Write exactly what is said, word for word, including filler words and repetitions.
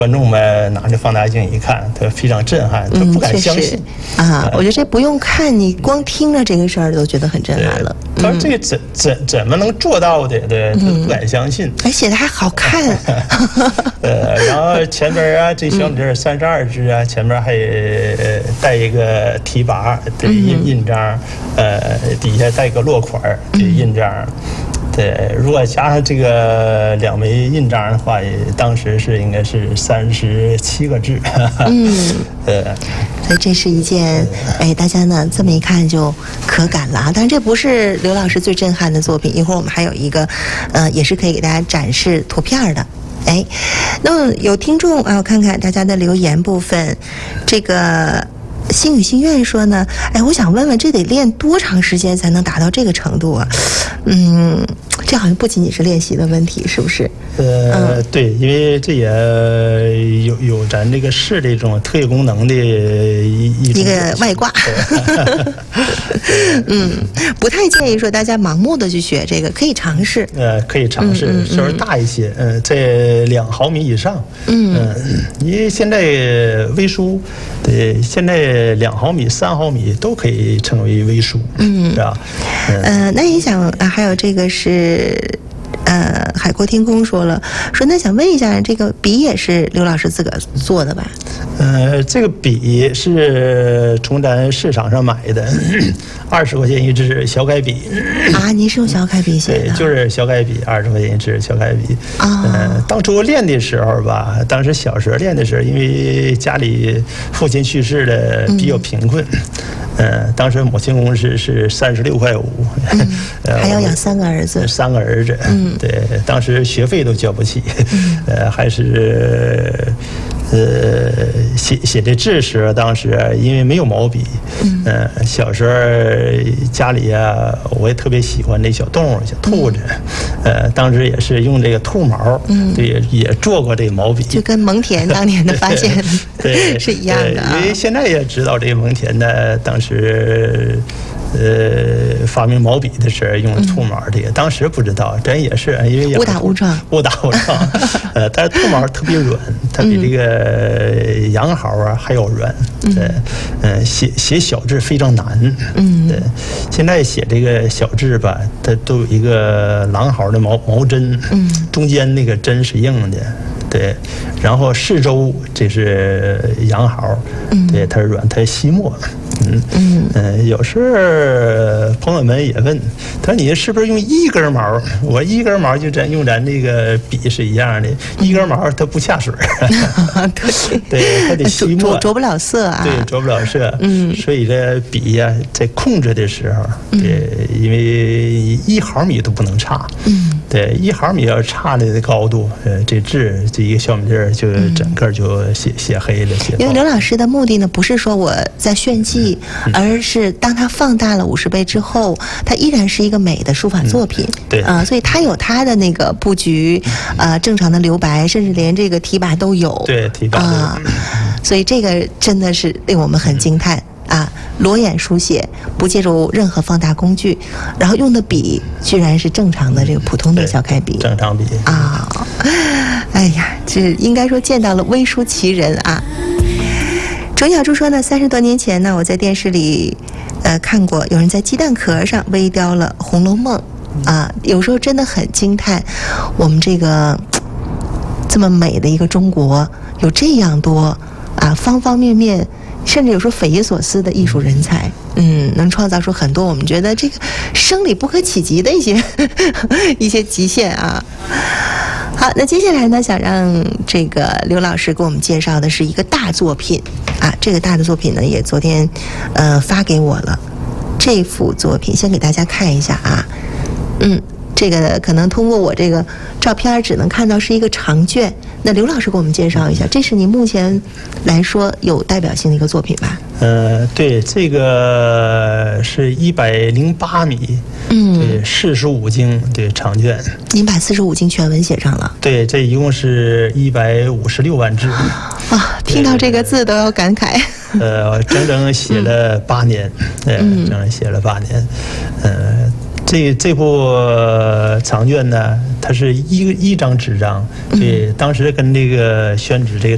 观众们拿着放大镜一看，他非常震撼，他不敢相信、 嗯、啊！我觉得这不用看，你光听着这个事儿都觉得很震撼了。 他说这个怎怎怎么能做到的？对，他不敢相信。 而且还好看。 呃，然后前边啊，这小米三十二支啊，前面还带一个提拔的印印章，呃，底下带个落款的印章。对，如果加上这个两枚印章的话，当时是应该是三十七个字。 嗯，呃，所以这是一件，哎，大家呢这么一看就可感了啊。但是这不是刘老师最震撼的作品，一会儿我们还有一个，呃，也是可以给大家展示图片的。哎，那么有听众啊，我看看大家的留言部分，这个。心语心愿说呢，哎，我想问问，这得练多长时间才能达到这个程度啊？嗯，这好像不仅仅是练习的问题，是不是？ 呃，嗯、对，因为这也有有咱这个视这种特异功能的一一个外挂。嗯，不太建议说大家盲目的去学这个，可以尝试。 呃，可以尝试，嗯嗯嗯、稍微大一些，呃，在两毫米以上。嗯，呃、因为现在微书，对，现在两毫米、三毫米都可以称为微书，嗯，是吧？ 嗯、呃，那你想啊，还有这个是。呃，海阔天空说了，说那想问一下，这个笔也是刘老师自个儿做的吧？ 呃，这个笔是从咱市场上买的，二十块钱一支小楷笔。 啊，您是用小楷笔写的？ 对，就是小楷笔，二十块钱一支小楷笔。啊、哦，呃，当初练的时候吧，当时小时候练的时候，因为家里父亲去世的比较贫困。嗯呃，当时母亲工资是三十六块五， 嗯，还要养三个儿子， 三个儿子，嗯，对，当时学费都交不起，嗯、呃，还是呃写写这字时，当时因为没有毛笔，嗯，呃，小时候家里啊，我也特别喜欢那小动物，小兔子，嗯、呃，当时也是用这个兔毛，嗯，对，也也做过这个毛笔， 就跟蒙恬当年的发现对是一样的、啊， 因为现在也知道这个蒙恬呢，当时。是，呃，发明毛笔的时候用兔毛的，嗯、当时不知道，咱也是因为误打误撞， 误打误撞。呃，但是兔毛特别软，它比这个羊毫啊还要软。对，嗯、呃，写写小字非常难。嗯，对，现在写这个小字吧，它都有一个狼毫的毛毛针，嗯，中间那个针是硬的。对，然后四周这是羊毫，嗯、对，它是软，它吸墨。嗯嗯呃，有时候朋友们也问，他说你是不是用一根毛？我一根毛就咱用咱这个笔是一样的，一根毛它不下水， 对对，它得吸墨， 着不了色啊， 对，着不了色。嗯，所以这笔呀、啊，在控制的时候，对，因为一毫米都不能差。嗯，对，一毫米要差的高度，呃，这字这一个小米字就整个就写写黑了。写因为刘老师的目的呢，不是说我在炫技。而是当它放大了五十倍之后，它依然是一个美的书法作品。嗯、 对啊、 呃，所以它有它的那个布局，呃，正常的留白，甚至连这个提拔都有。 对，提拔啊、呃，所以这个真的是令我们很惊叹啊！裸眼书写，不借助任何放大工具，然后用的笔居然是正常的这个普通的小楷笔， 正常笔啊！哎呀，这应该说见到了微书奇人啊！程小柱说呢，三十多年前呢，我在电视里，呃，看过有人在鸡蛋壳上微雕了《红楼梦》，啊，有时候真的很惊叹，我们这个这么美的一个中国，有这样多啊方方面面，甚至有时候匪夷所思的艺术人才，嗯，能创造出很多我们觉得这个生理不可企及的一些一些极限啊。好，那接下来呢，想让这个刘老师给我们介绍的是一个大作品啊，这个大的作品呢，也昨天呃发给我了。这幅作品先给大家看一下啊，嗯，这个可能通过我这个照片只能看到是一个长卷。那刘老师给我们介绍一下，这是你目前来说有代表性的一个作品吧？ 呃，对，这个是一百零八米，嗯，对，四十五经，对，长卷。 您把四十五经全文写上了？ 对，这一共是一百五十六万字。 啊，听到这个字都要感慨。 呃，整整写了八年，呃，整整写了八年，呃。这这部长卷呢，它是一个一张纸张，对，当时跟这个宣纸这个